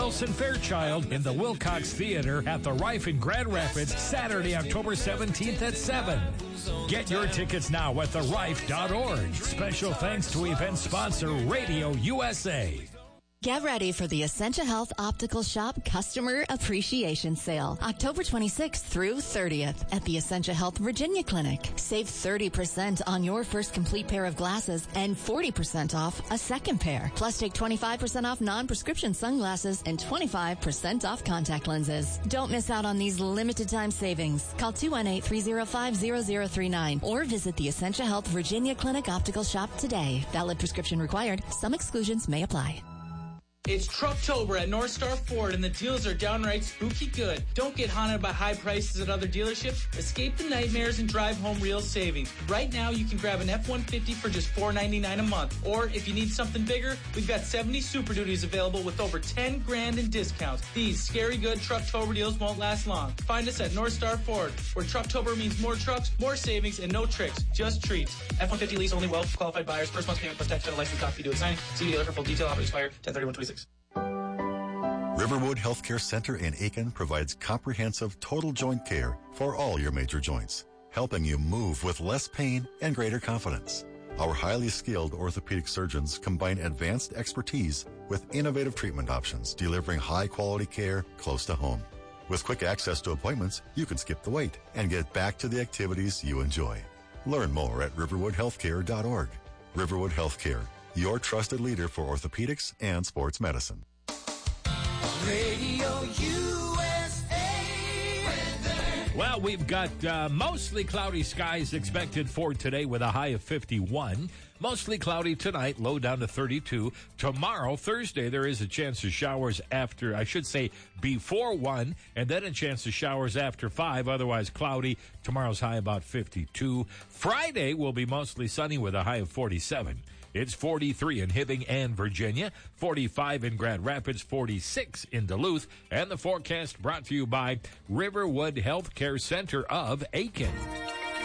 Wilson Fairchild in the Wilcox Theater at the Rife in Grand Rapids, Saturday, October 17th at 7. Get your tickets now at therife.org. Special thanks to event sponsor Radio USA. Get ready for the Essentia Health Optical Shop Customer Appreciation Sale, October 26th through 30th at the Essentia Health Virginia Clinic. Save 30% on your first complete pair of glasses and 40% off a second pair. Plus, take 25% off non-prescription sunglasses and 25% off contact lenses. Don't miss out on these limited time savings. Call 218-305-0039 or visit the Essentia Health Virginia Clinic Optical Shop today. Valid prescription required. Some exclusions may apply. It's Trucktober at North Star Ford, and the deals are downright spooky good. Don't get haunted by high prices at other dealerships. Escape the nightmares and drive home real savings. Right now, you can grab an F-150 for just $499 a month. Or if you need something bigger, we've got 70 Super Duties available with over $10,000 in discounts. These scary good Trucktober deals won't last long. Find us at North Star Ford, where Trucktober means more trucks, more savings, and no tricks, just treats. F-150 lease only, well-qualified buyers. First month's payment plus tax, license copy due at signing. See dealer for full detail. Offer expired 10/31/26. Riverwood Healthcare Center in Aiken provides comprehensive total joint care for all your major joints, helping you move with less pain and greater confidence. Our highly skilled orthopedic surgeons combine advanced expertise with innovative treatment options, delivering high-quality care close to home. With quick access to appointments, you can skip the wait and get back to the activities you enjoy. Learn more at riverwoodhealthcare.org. Riverwood Healthcare, your trusted leader for orthopedics and sports medicine. Radio USA weather. Well, we've got mostly cloudy skies expected for today with a high of 51. Mostly cloudy tonight, low down to 32. Tomorrow, Thursday, there is a chance of showers before 1, and then a chance of showers after 5. Otherwise cloudy. Tomorrow's high about 52. Friday will be mostly sunny with a high of 47. It's 43 in Hibbing and Virginia, 45 in Grand Rapids, 46 in Duluth, and the forecast brought to you by Riverwood Healthcare Center of Aiken.